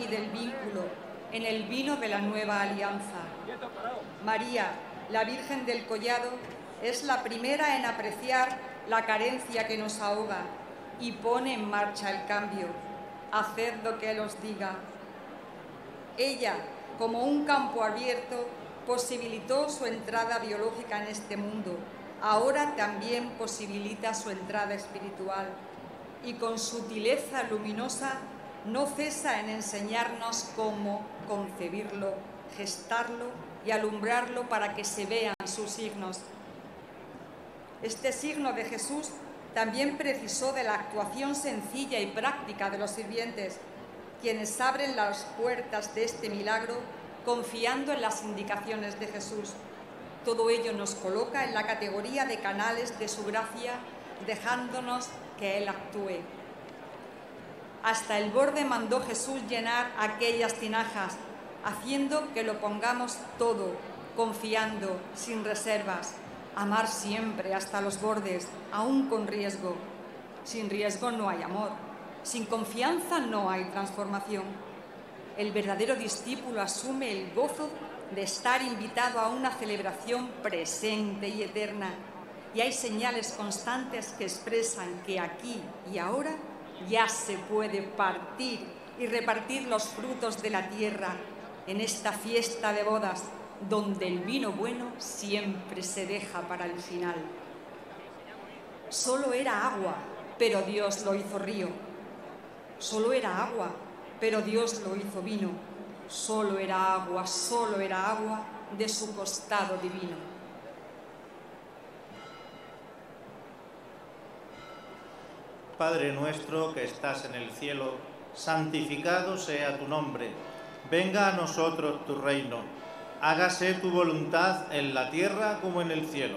del vínculo, en el vino de la nueva alianza. María, la Virgen del Collado, es la primera en apreciar la carencia que nos ahoga y pone en marcha el cambio. Haced lo que Él os diga. Ella, como un campo abierto, posibilitó su entrada biológica en este mundo. Ahora también posibilita su entrada espiritual y con sutileza luminosa no cesa en enseñarnos cómo concebirlo, gestarlo y alumbrarlo para que se vean sus signos. Este signo de Jesús también precisó de la actuación sencilla y práctica de los sirvientes, quienes abren las puertas de este milagro confiando en las indicaciones de Jesús. Todo ello nos coloca en la categoría de canales de su gracia, dejándonos que Él actúe. Hasta el borde mandó Jesús llenar aquellas tinajas, haciendo que lo pongamos todo, confiando, sin reservas. Amar siempre hasta los bordes, aún con riesgo. Sin riesgo no hay amor. Sin confianza no hay transformación. El verdadero discípulo asume el gozo de estar invitado a una celebración presente y eterna. Y hay señales constantes que expresan que aquí y ahora ya se puede partir y repartir los frutos de la tierra en esta fiesta de bodas, donde el vino bueno siempre se deja para el final. Solo era agua, pero Dios lo hizo río. Solo era agua, pero Dios lo hizo vino. Solo era agua de su costado divino. Padre nuestro que estás en el cielo, santificado sea tu nombre. Venga a nosotros tu reino. Hágase tu voluntad en la tierra como en el cielo.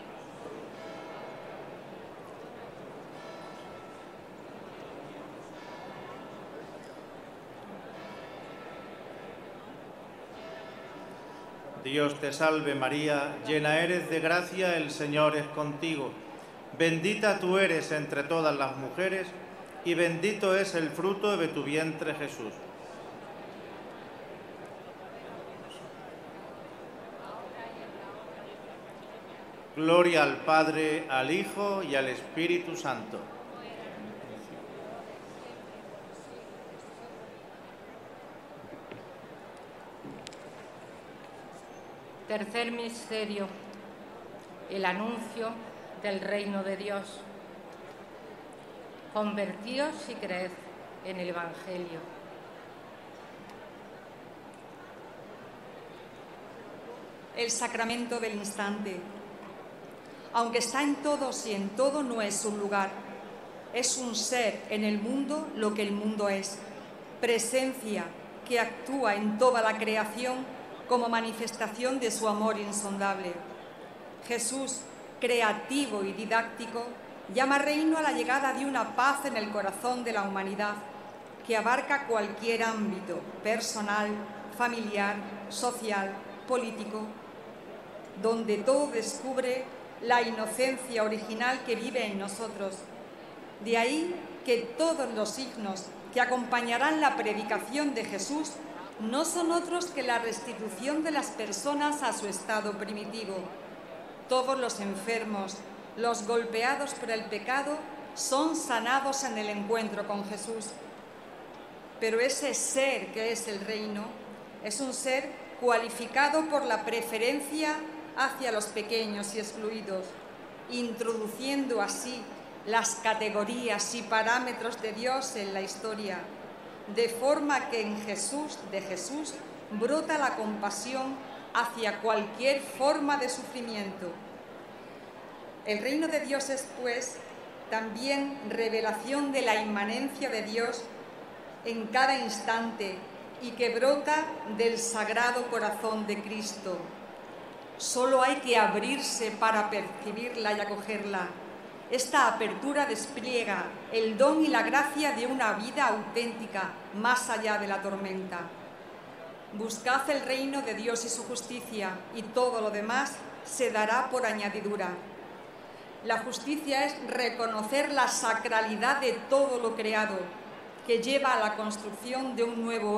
Dios te salve María, llena eres de gracia, el Señor es contigo. Bendita tú eres entre todas las mujeres y bendito es el fruto de tu vientre Jesús. Gloria al Padre, al Hijo y al Espíritu Santo. Tercer misterio, el anuncio del reino de Dios. Convertíos y creed en el Evangelio. El sacramento del instante. Aunque está en todos y en todo, no es un lugar. Es un ser en el mundo lo que el mundo es. Presencia que actúa en toda la creación como manifestación de su amor insondable. Jesús, creativo y didáctico, llama reino a la llegada de una paz en el corazón de la humanidad que abarca cualquier ámbito personal, familiar, social, político, donde todo descubre la inocencia original que vive en nosotros. De ahí que todos los signos que acompañarán la predicación de Jesús no son otros que la restitución de las personas a su estado primitivo. Todos los enfermos, los golpeados por el pecado, son sanados en el encuentro con Jesús. Pero ese ser que es el reino es un ser cualificado por la preferencia hacia los pequeños y excluidos, introduciendo así las categorías y parámetros de Dios en la historia, de forma que de Jesús brota la compasión hacia cualquier forma de sufrimiento. El reino de Dios es, pues, también revelación de la inmanencia de Dios en cada instante y que brota del Sagrado Corazón de Cristo. Solo hay que abrirse para percibirla y acogerla. Esta apertura despliega el don y la gracia de una vida auténtica, más allá de la tormenta. Buscad el reino de Dios y su justicia, y todo lo demás se dará por añadidura. La justicia es reconocer la sacralidad de todo lo creado, que lleva a la construcción de un nuevo